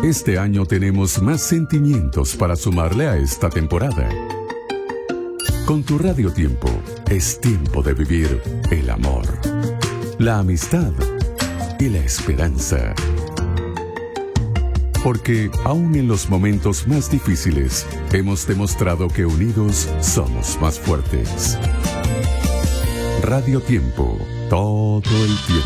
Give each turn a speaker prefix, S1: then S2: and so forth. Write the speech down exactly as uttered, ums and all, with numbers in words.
S1: Este año tenemos más sentimientos para sumarle a esta temporada. Con tu Radio Tiempo, es tiempo de vivir el amor, la amistad y la esperanza. Porque aún en los momentos más difíciles, hemos demostrado que unidos somos más fuertes. Radio Tiempo, todo el tiempo.